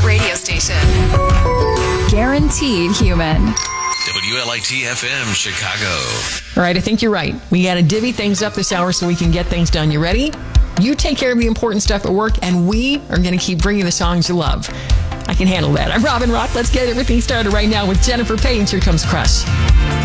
radio station. Guaranteed human. WLIT-FM, Chicago. All right, I think you're right. We got to divvy things up this hour so we can get things done. You ready? You take care of the important stuff at work, and we are going to keep bringing the songs you love. I can handle that. I'm Robin Rock. Let's get everything started right now with Jennifer Page. Here comes Crush.